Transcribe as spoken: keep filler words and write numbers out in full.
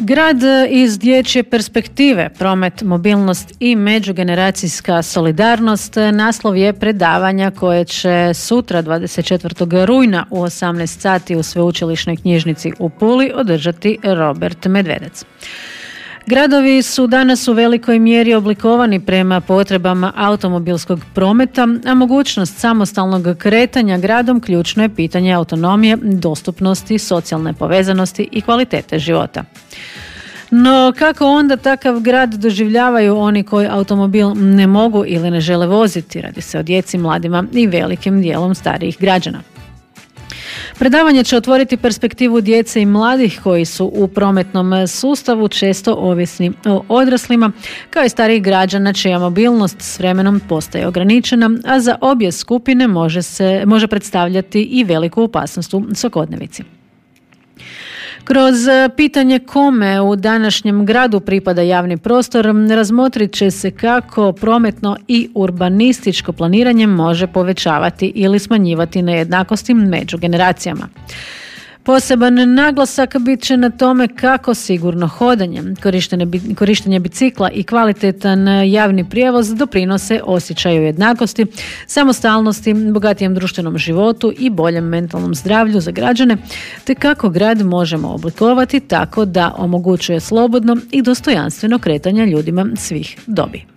Grad iz dječje perspektive, promet, mobilnost i međugeneracijska solidarnost naslov je predavanja koje će sutra dvadeset četvrtog rujna u osamnaest sati u Sveučilišnoj knjižnici u Puli održati Robert Medvedec. Gradovi su danas u velikoj mjeri oblikovani prema potrebama automobilskog prometa, a mogućnost samostalnog kretanja gradom ključno je pitanje autonomije, dostupnosti, socijalne povezanosti i kvalitete života. No kako onda takav grad doživljavaju oni koji automobil ne mogu ili ne žele voziti? Radi se o djeci, mladima i velikim dijelom starijih građana. Predavanje će otvoriti perspektivu djece i mladih koji su u prometnom sustavu često ovisni o odraslima, kao i starijih građana čija mobilnost s vremenom postaje ograničena, a za obje skupine može se može predstavljati i veliku opasnost u svakodnevici. Kroz pitanje kome u današnjem gradu pripada javni prostor, razmotrit će se kako prometno i urbanističko planiranje može povećavati ili smanjivati nejednakosti među generacijama. Poseban naglasak bit će na tome kako sigurno hodanje, korištenje bicikla i kvalitetan javni prijevoz doprinose osjećaju jednakosti, samostalnosti, bogatijem društvenom životu i boljem mentalnom zdravlju za građane, te kako grad možemo oblikovati tako da omogućuje slobodno i dostojanstveno kretanje ljudima svih dobi.